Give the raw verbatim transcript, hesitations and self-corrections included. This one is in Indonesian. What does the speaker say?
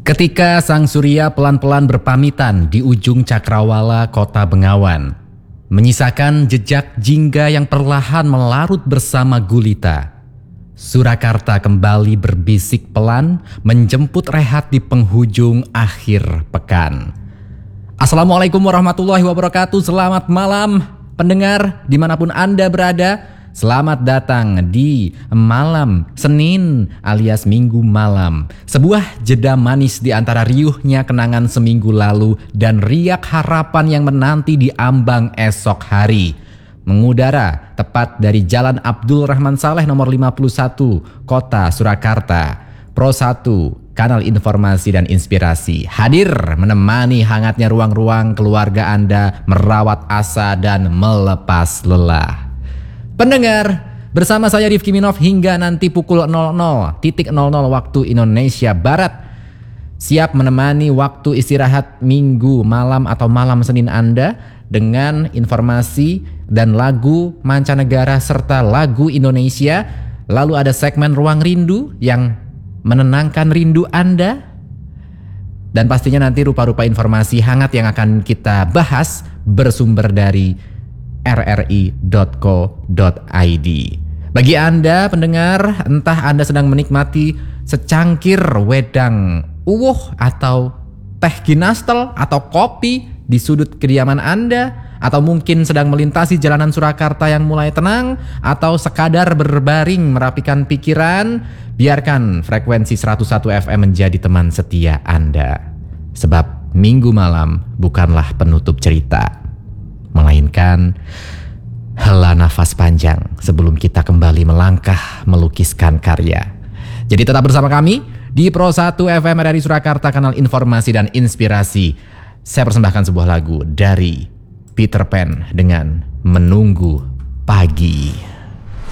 Ketika sang surya pelan-pelan berpamitan di ujung cakrawala kota Bengawan, menyisakan jejak jingga yang perlahan melarut bersama gulita, Surakarta kembali berbisik pelan menjemput rehat di penghujung akhir pekan. Assalamualaikum warahmatullahi wabarakatuh. Selamat malam pendengar dimanapun Anda berada. Selamat datang di malam Senin alias Minggu malam. Sebuah jeda manis di antara riuhnya kenangan seminggu lalu dan riak harapan yang menanti di ambang esok hari. Mengudara tepat dari Jalan Abdul Rahman Saleh nomor lima puluh satu, Kota Surakarta. Pro satu, kanal informasi dan inspirasi. Hadir menemani hangatnya ruang-ruang keluarga Anda merawat asa dan melepas lelah. Pendengar, bersama saya Rifki Minov hingga nanti pukul nol nol nol nol waktu Indonesia Barat. Siap menemani waktu istirahat minggu malam atau malam Senin Anda dengan informasi dan lagu mancanegara serta lagu Indonesia. Lalu ada segmen Ruang Rindu yang menenangkan rindu Anda. Dan pastinya nanti rupa-rupa informasi hangat yang akan kita bahas bersumber dari r r i dot co dot i d. Bagi Anda pendengar, entah Anda sedang menikmati secangkir wedang uwuh atau teh ginastel atau kopi di sudut kediaman Anda, atau mungkin sedang melintasi jalanan Surakarta yang mulai tenang, atau sekadar berbaring merapikan pikiran, biarkan frekuensi seratus satu F M menjadi teman setia Anda. Sebab minggu malam bukanlah penutup cerita, melainkan hela nafas panjang sebelum kita kembali melangkah melukiskan karya. Jadi tetap bersama kami di Pro satu F M R R I Surakarta, kanal informasi dan inspirasi. Saya persembahkan sebuah lagu dari Peter Pan dengan Menunggu Pagi.